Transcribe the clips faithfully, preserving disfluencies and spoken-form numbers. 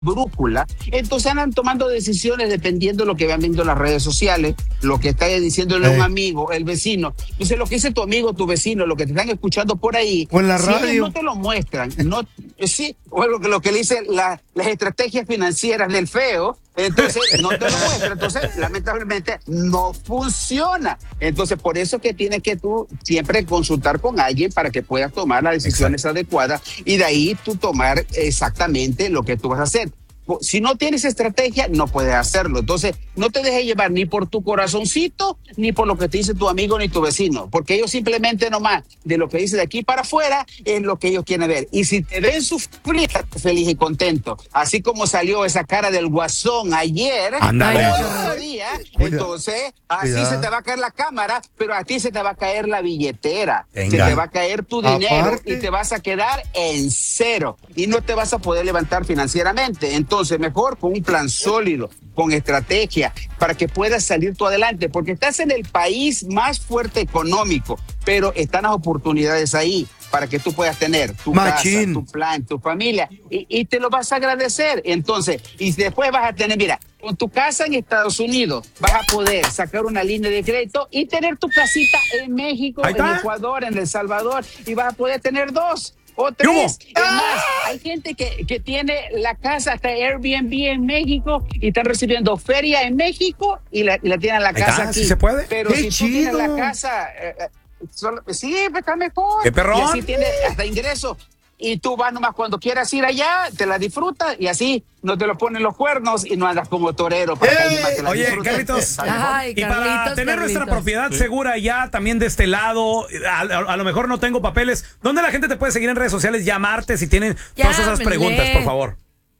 brújula, entonces andan tomando decisiones dependiendo de lo que van viendo en las redes sociales, lo que está diciéndole Eh. un amigo, el vecino. Entonces lo que dice tu amigo, tu vecino, lo que te están escuchando por ahí, O en la si radio. ellos no te lo muestran, no, eh, sí, o lo que, lo que le dicen la- las estrategias financieras del feo, entonces no te lo muestran, entonces lamentablemente no funciona. Entonces por eso que tienes que tú siempre consultar con alguien para que puedas tomar las decisiones adecuadas y de ahí tú tomar exactamente lo que tú vas a hacer. Si no tienes estrategia, no puedes hacerlo. Entonces, no te dejes llevar ni por tu corazoncito, ni por lo que te dice tu amigo ni tu vecino, porque ellos simplemente nomás de lo que dice de aquí para afuera es lo que ellos quieren ver. Y si te ven sufrir, feliz y contento, así como salió esa cara del guasón ayer, Ándale. o el otro día, entonces así Cuidado. se te va a caer la cámara, pero a ti se te va a caer la billetera, Venga. se te va a caer tu dinero Aparte. y te vas a quedar en cero y no te vas a poder levantar financieramente. Entonces, mejor con un plan sólido, con estrategia, para que puedas salir tú adelante, porque estás en el país más fuerte económico, pero están las oportunidades ahí para que tú puedas tener tu Machín. casa, tu plan, tu familia, y, y te lo vas a agradecer. Entonces, y después vas a tener, mira, con tu casa en Estados Unidos, vas a poder sacar una línea de crédito y tener tu casita en México, Ahí en está. Ecuador, en El Salvador, y vas a poder tener dos o ¿Qué hubo? tres. Es más, hay gente que, que tiene la casa hasta Airbnb en México y están recibiendo feria en México y la, y la tienen en la Ahí casa está, aquí. sí se puede. Pero ¡Qué si tú tienes chido! la casa, eh, eh, solo- sí, pues está mejor. ¡Qué perrón! Y así tienes hasta ingreso. Y tú vas nomás cuando quieras ir allá, te la disfrutas y así no te lo ponen los cuernos y no andas como torero para que alguien más te la Oye, disfrute. Carlitos, Está mejor. Ay, y para Carlitos, tener nuestra Carlitos. propiedad segura ya también de este lado, a, a- a lo mejor no tengo papeles, ¿dónde la gente te puede seguir en redes sociales, llamarte si tienen todas esas Llámenle. preguntas, por favor?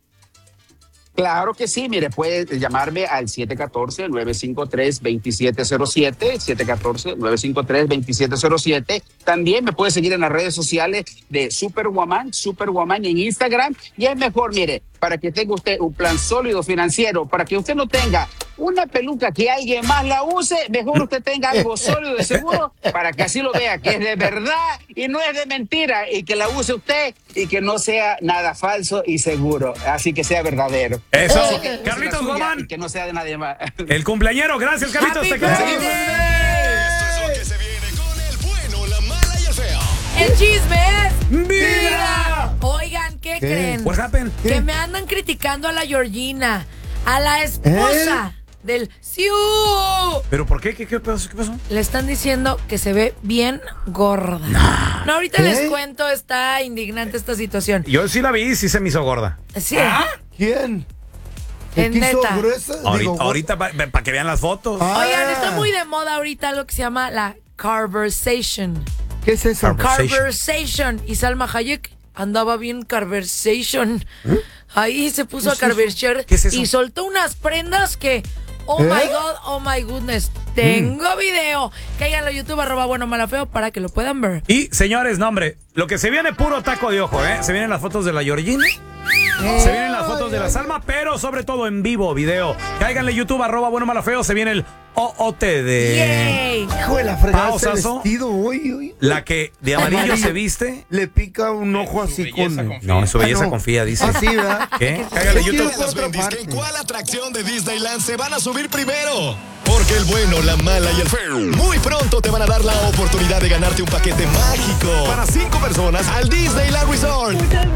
Claro que sí, mire, puede llamarme al siete uno cuatro, nueve cinco tres, dos siete cero siete, siete uno cuatro, nueve cinco tres, dos siete cero siete. También me puede seguir en las redes sociales de Superwoman, Superwoman en Instagram. Y es mejor, mire, para que tenga usted un plan sólido financiero, para que usted no tenga una peluca que alguien más la use, mejor usted tenga algo sólido de seguro para que así lo vea, que es de verdad y no es de mentira, y que la use usted y que no sea nada falso y seguro, así que sea verdadero. Eso. Así que use Carlitos la suya Guamán. y que no sea de nadie más. El cumpleañero, gracias, Carlitos. Happy Te queremos. birthday. Esto es lo que se viene con el bueno, la mala y el feo. El chisme es ¡Mira! Oigan, ¿qué, creen? What happened? Que me andan criticando a la Georgina, a la esposa del Siu. ¿Pero por qué? ¿Qué, qué pasó? ¿Qué pasó? Le están diciendo que se ve bien gorda. No, ahorita ¿Qué? les cuento, está indignante esta situación. Yo sí la vi y sí se me hizo gorda. Sí, ¿Quién? Es ¿Te quiso neta. gruesa? Ahorita, Digo, ahorita para que vean las fotos. Ah, Oigan, está muy de moda ahorita lo que se llama la conversation. ¿Qué es eso? Carver- Conversation. Y Salma Hayek andaba bien conversation. Ahí se puso a ¿Qué es eso? conversar ¿Qué es eso? y soltó unas prendas que, oh ¿Eh? my God, oh my goodness, tengo video. Cáiganlo a YouTube, arroba bueno mala feo, para que lo puedan ver. Y, señores, no, hombre, lo que se viene puro taco de ojo, ¿eh? Se vienen las fotos de la Georgina. Se vienen las fotos de la Salma, pero sobre todo en vivo, video. Cáiganle YouTube, arroba bueno malo feo. Se viene el O O T de Yay. Hijo de la fregada, ese Pausazo. vestido hoy, hoy. la que de amarillo Amarillo. se viste. Le pica un ojo así con... No, en su belleza Ah, no. confía, dice. Así, ¿verdad? ¿Qué? Cáiganle Es que YouTube. yo- Las otra bendis, que parte. ¿en cuál atracción de Disneyland se van a subir primero? Porque el bueno, la mala y el feo muy pronto te van a dar la oportunidad de ganarte un paquete mágico para cinco personas al Disneyland Resort,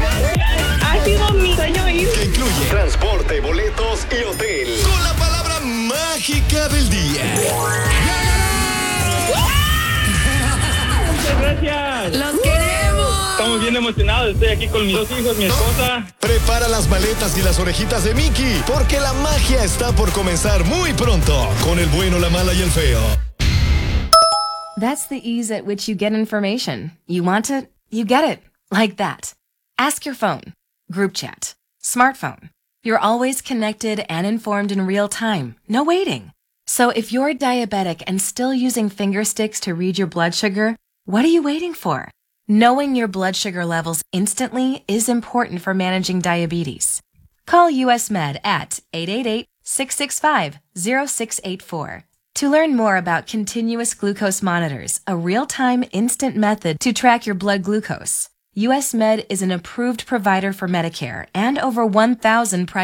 Ha sido mi sueño ir. que incluye transporte, boletos y hotel con la palabra mágica del día. Muchas gracias. ¡Los queremos! Estamos bien emocionados. Estoy aquí con mis dos hijos, mi esposa. Prepara las maletas y las orejitas de Mickey, porque la magia está por comenzar muy pronto con el bueno, la mala y el feo. That's the ease at which you get information. You want it, you get it. Like that. Ask your phone. Group chat. Smartphone. You're always connected and informed in real time. No waiting. So if you're diabetic and still using finger sticks to read your blood sugar, what are you waiting for? Knowing your blood sugar levels instantly is important for managing diabetes. Call U S Med at eight eight eight, six six five, zero six eight four. To learn more about continuous glucose monitors, a real-time instant method to track your blood glucose. U S Med is an approved provider for Medicare and over one thousand private